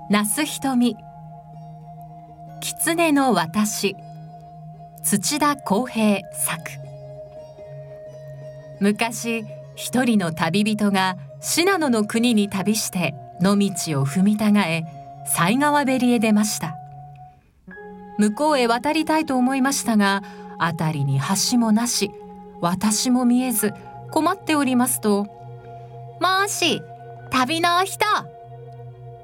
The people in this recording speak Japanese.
那須瞳、狐の私、土田康平作。昔、一人の旅人が信濃の国に旅して野道を踏みたがえ、犀川べりへ出ました。向こうへ渡りたいと思いましたが、辺りに橋もなし、私も見えず困っておりますと、もし、旅の人、